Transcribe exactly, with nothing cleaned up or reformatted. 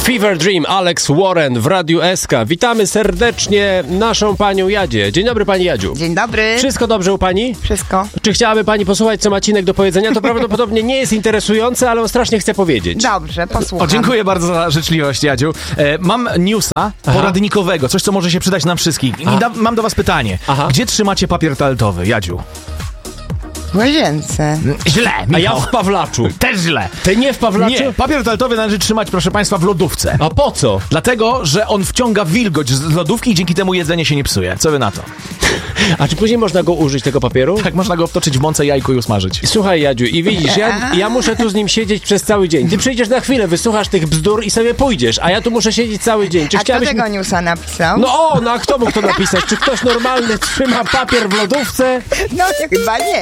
Fever Dream, Alex Warren w Radiu S K. Witamy serdecznie naszą panią Jadzie. Dzień dobry, pani Jadziu. Dzień dobry. Wszystko dobrze u pani? Wszystko. Czy chciałaby pani posłuchać, co Macinek do powiedzenia? To prawdopodobnie nie jest interesujące, ale on strasznie chce powiedzieć. Dobrze, posłucham. O, dziękuję bardzo za życzliwość, Jadziu. E, mam newsa Aha. poradnikowego, coś, co może się przydać nam wszystkich. I da, mam do was pytanie. Aha. Gdzie trzymacie papier toaletowy, Jadziu? W łazience. Źle, Michał. A ja w Pawlaczu. Też źle. Ty nie w Pawlaczu? Nie, papier toaletowy należy trzymać, proszę państwa, w lodówce. A po co? Dlatego, że on wciąga wilgoć z lodówki i dzięki temu jedzenie się nie psuje. Co wy na to? A czy później można go użyć, tego papieru? Tak, można go wtoczyć w mące jajko i usmażyć. Słuchaj, Jadziu, i widzisz, ja, ja muszę tu z nim siedzieć przez cały dzień. Ty przyjdziesz na chwilę, wysłuchasz tych bzdur i sobie pójdziesz, a ja tu muszę siedzieć cały dzień. Czy a chciałbyś... kto tego newsa napisał? No o, no a kto mógł to napisać? Czy ktoś normalny trzyma papier w lodówce? No chyba nie.